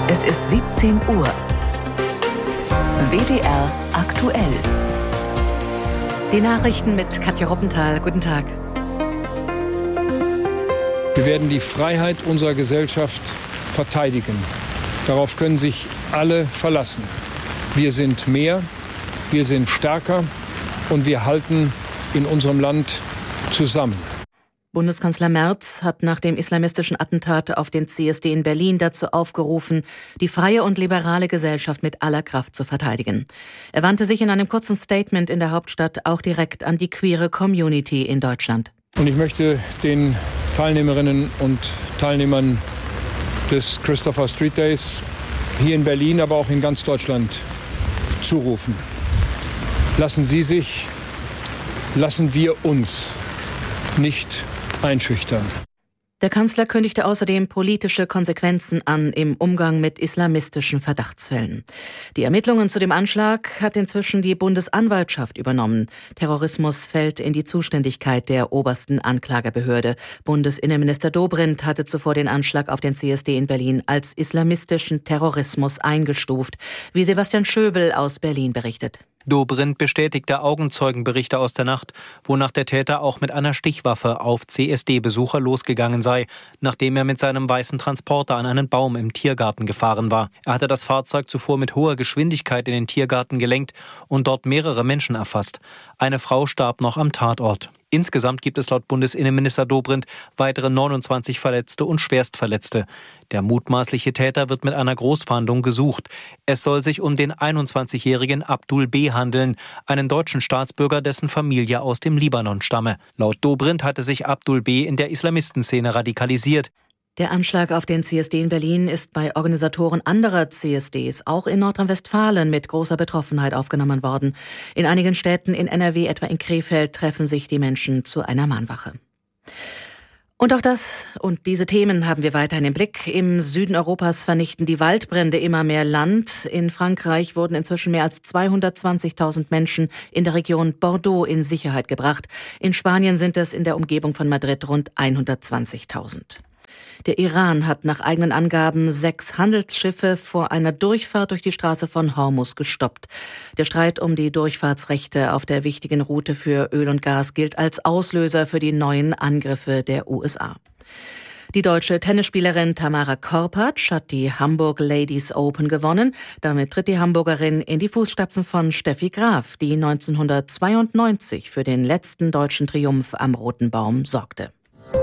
Es ist 17 Uhr. WDR aktuell. Die Nachrichten mit Katja Ruppenthal. Guten Tag. Wir werden die Freiheit unserer Gesellschaft verteidigen. Darauf können sich alle verlassen. Wir sind mehr, wir sind stärker und wir halten in unserem Land zusammen. Bundeskanzler Merz hat nach dem islamistischen Attentat auf den CSD in Berlin dazu aufgerufen, die freie und liberale Gesellschaft mit aller Kraft zu verteidigen. Er wandte sich in einem kurzen Statement in der Hauptstadt auch direkt an die queere Community in Deutschland. Und ich möchte den Teilnehmerinnen und Teilnehmern des Christopher Street Days hier in Berlin, aber auch in ganz Deutschland zurufen. Lassen wir uns nicht einschüchtern. Der Kanzler kündigte außerdem politische Konsequenzen an im Umgang mit islamistischen Verdachtsfällen. Die Ermittlungen zu dem Anschlag hat inzwischen die Bundesanwaltschaft übernommen. Terrorismus fällt in die Zuständigkeit der obersten Anklagebehörde. Bundesinnenminister Dobrindt hatte zuvor den Anschlag auf den CSD in Berlin als islamistischen Terrorismus eingestuft, wie Sebastian Schöbel aus Berlin berichtet. Dobrindt bestätigte Augenzeugenberichte aus der Nacht, wonach der Täter auch mit einer Stichwaffe auf CSD-Besucher losgegangen sei, nachdem er mit seinem weißen Transporter an einen Baum im Tiergarten gefahren war. Er hatte das Fahrzeug zuvor mit hoher Geschwindigkeit in den Tiergarten gelenkt und dort mehrere Menschen erfasst. Eine Frau starb noch am Tatort. Insgesamt gibt es laut Bundesinnenminister Dobrindt weitere 29 Verletzte und Schwerstverletzte. Der mutmaßliche Täter wird mit einer Großfahndung gesucht. Es soll sich um den 21-jährigen Abdul B. handeln, einen deutschen Staatsbürger, dessen Familie aus dem Libanon stamme. Laut Dobrindt hatte sich Abdul B. in der Islamistenszene radikalisiert. Der Anschlag auf den CSD in Berlin ist bei Organisatoren anderer CSDs, auch in Nordrhein-Westfalen, mit großer Betroffenheit aufgenommen worden. In einigen Städten in NRW, etwa in Krefeld, treffen sich die Menschen zu einer Mahnwache. Und auch das und diese Themen haben wir weiterhin im Blick. Im Süden Europas vernichten die Waldbrände immer mehr Land. In Frankreich wurden inzwischen mehr als 220.000 Menschen in der Region Bordeaux in Sicherheit gebracht. In Spanien sind es in der Umgebung von Madrid rund 120.000. Der Iran hat nach eigenen Angaben 6 Handelsschiffe vor einer Durchfahrt durch die Straße von Hormuz gestoppt. Der Streit um die Durchfahrtsrechte auf der wichtigen Route für Öl und Gas gilt als Auslöser für die neuen Angriffe der USA. Die deutsche Tennisspielerin Tamara Korpatsch hat die Hamburg Ladies Open gewonnen. Damit tritt die Hamburgerin in die Fußstapfen von Steffi Graf, die 1992 für den letzten deutschen Triumph am Roten Baum sorgte.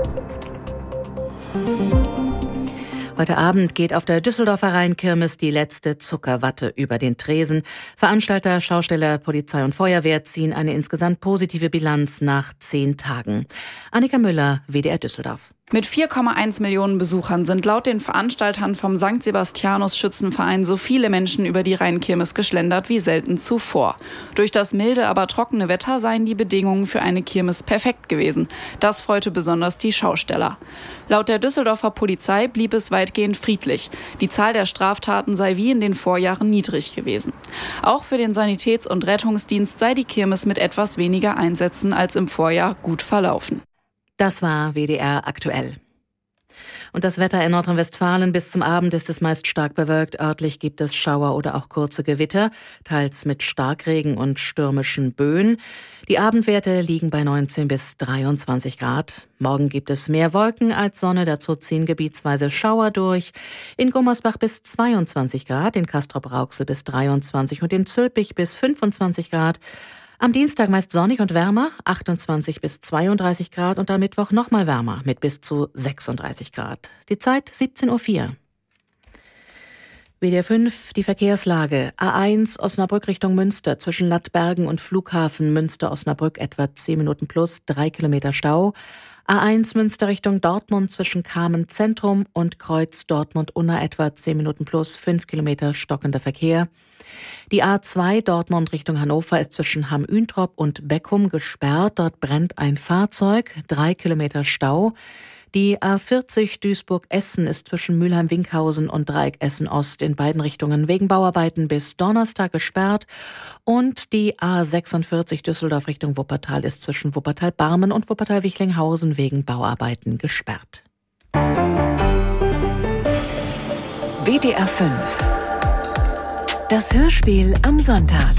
Heute Abend geht auf der Düsseldorfer Rheinkirmes die letzte Zuckerwatte über den Tresen. Veranstalter, Schausteller, Polizei und Feuerwehr ziehen eine insgesamt positive Bilanz nach 10 Tagen. Annika Müller, WDR Düsseldorf. Mit 4,1 Millionen Besuchern sind laut den Veranstaltern vom St. Sebastianus Schützenverein so viele Menschen über die Rheinkirmes geschlendert wie selten zuvor. Durch das milde, aber trockene Wetter seien die Bedingungen für eine Kirmes perfekt gewesen. Das freute besonders die Schausteller. Laut der Düsseldorfer Polizei blieb es weitgehend friedlich. Die Zahl der Straftaten sei wie in den Vorjahren niedrig gewesen. Auch für den Sanitäts- und Rettungsdienst sei die Kirmes mit etwas weniger Einsätzen als im Vorjahr gut verlaufen. Das war WDR aktuell. Und das Wetter in Nordrhein-Westfalen: bis zum Abend ist es meist stark bewölkt. Örtlich gibt es Schauer oder auch kurze Gewitter, teils mit Starkregen und stürmischen Böen. Die Abendwerte liegen bei 19 bis 23 Grad. Morgen gibt es mehr Wolken als Sonne, dazu ziehen gebietsweise Schauer durch. In Gummersbach bis 22 Grad, in Castrop-Rauxel bis 23 und in Zülpich bis 25 Grad. Am Dienstag meist sonnig und wärmer, 28 bis 32 Grad, und am Mittwoch nochmal wärmer mit bis zu 36 Grad. Die Zeit 17.04 Uhr. WDR 5, die Verkehrslage. A1 Osnabrück Richtung Münster zwischen Lattbergen und Flughafen Münster-Osnabrück etwa 10 Minuten plus, 3 Kilometer Stau. A1 Münster Richtung Dortmund zwischen Kamen Zentrum und Kreuz Dortmund-Unna etwa 10 Minuten plus, 5 Kilometer stockender Verkehr. Die A2 Dortmund Richtung Hannover ist zwischen Hamm-Üntrop und Beckum gesperrt. Dort brennt ein Fahrzeug, 3 Kilometer Stau. Die A40 Duisburg-Essen ist zwischen Mülheim-Winkhausen und Dreieck Essen-Ost in beiden Richtungen wegen Bauarbeiten bis Donnerstag gesperrt. Und die A46 Düsseldorf Richtung Wuppertal ist zwischen Wuppertal-Barmen und Wuppertal-Wichlinghausen wegen Bauarbeiten gesperrt. WDR 5. Das Hörspiel am Sonntag.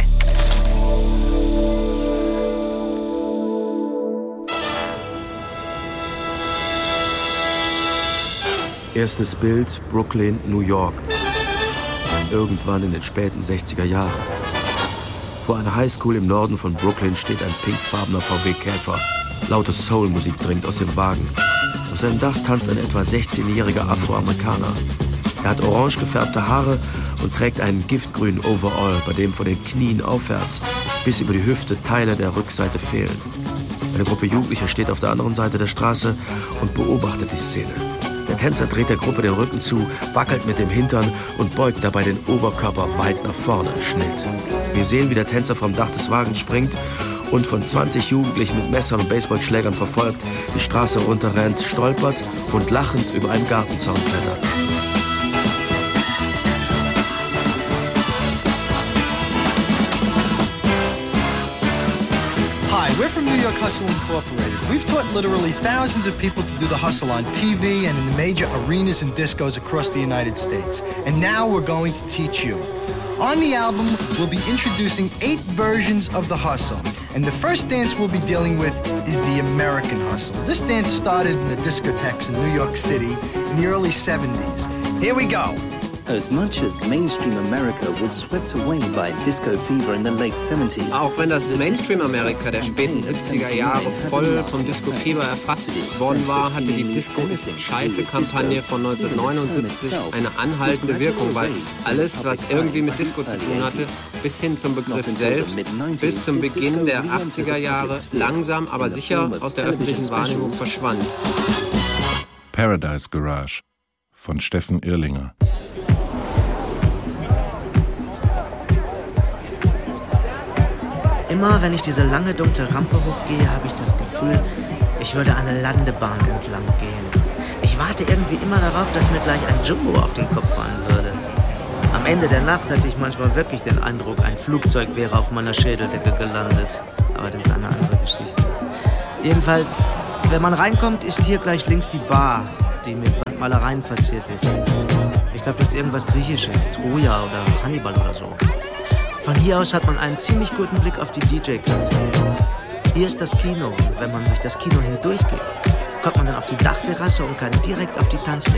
Erstes Bild, Brooklyn, New York. Irgendwann in den späten 60er Jahren. Vor einer Highschool im Norden von Brooklyn steht ein pinkfarbener VW Käfer. Laute Soul-Musik dringt aus dem Wagen. Auf seinem Dach tanzt ein etwa 16-jähriger Afroamerikaner. Er hat orange gefärbte Haare und trägt einen giftgrünen Overall, bei dem von den Knien aufwärts bis über die Hüfte Teile der Rückseite fehlen. Eine Gruppe Jugendlicher steht auf der anderen Seite der Straße und beobachtet die Szene. Der Tänzer dreht der Gruppe den Rücken zu, wackelt mit dem Hintern und beugt dabei den Oberkörper weit nach vorne. Schnitt. Wir sehen, wie der Tänzer vom Dach des Wagens springt und von 20 Jugendlichen mit Messern und Baseballschlägern verfolgt, die Straße runterrennt, stolpert und lachend über einen Gartenzaun klettert. Hi, we're from New York Hustle Incorporated. We've taught literally thousands of people to do the hustle on TV and in the major arenas and discos across the United States. And now we're going to teach you. On the album, we'll be introducing 8 versions of the hustle. And the first dance we'll be dealing with is the American hustle. This dance started in the discotheques in New York City in the early 70s. Here we go. As much as mainstream America was swept away by disco fever in the late 70s. Auch wenn das Mainstream-Amerika der späten 70er Jahre voll vom Disco-Fieber erfasst worden war, hatte die Disco-ist-Scheiße-Kampagne von 1979 eine anhaltende Wirkung, weil alles, was irgendwie mit Disco zu tun hatte, bis hin zum Begriff selbst, bis zum Beginn der 80er Jahre langsam, aber sicher aus der öffentlichen Wahrnehmung verschwand. Paradise Garage von Steffen Irlinger. Immer wenn ich diese lange, dunkle Rampe hochgehe, habe ich das Gefühl, ich würde eine Landebahn entlang gehen. Ich warte irgendwie immer darauf, dass mir gleich ein Jumbo auf den Kopf fallen würde. Am Ende der Nacht hatte ich manchmal wirklich den Eindruck, ein Flugzeug wäre auf meiner Schädeldecke gelandet. Aber das ist eine andere Geschichte. Jedenfalls, wenn man reinkommt, ist hier gleich links die Bar, die mit Wandmalereien verziert ist. Ich glaube, das ist irgendwas Griechisches, Troja oder Hannibal oder so. Von hier aus hat man einen ziemlich guten Blick auf die DJ-Kanzel. Hier ist das Kino und wenn man durch das Kino hindurchgeht, kommt man dann auf die Dachterrasse und kann direkt auf die Tanzfläche